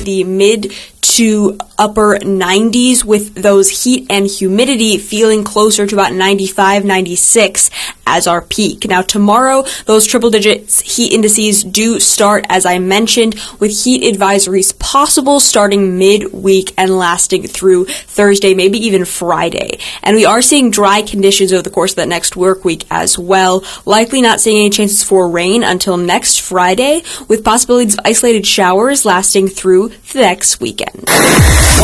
the mid to upper 90s, with those heat and humidity feeling closer to about 95, 96 as our peak. Now tomorrow, those triple digits heat indices do start, as I mentioned, with heat advisories possible starting midweek and lasting through Thursday, maybe even Friday. And we are seeing dry conditions over the course of that next work week as well. Likely not seeing any chances for rain until next Friday, with possibilities of isolated showers lasting through the next weekend.